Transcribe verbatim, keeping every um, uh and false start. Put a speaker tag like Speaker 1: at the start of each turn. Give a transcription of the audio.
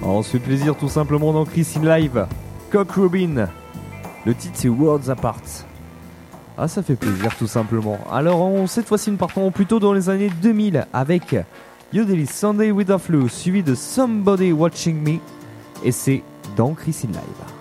Speaker 1: On se fait plaisir tout simplement dans Chris in Live. Cock Robin. Le titre c'est Worlds Apart. Ah, ça fait plaisir tout simplement. Alors on, cette fois-ci nous partons plutôt dans les années deux mille avec Yodelis Sunday with a Flu suivi de Somebody Watching Me et c'est dans Chris in Live.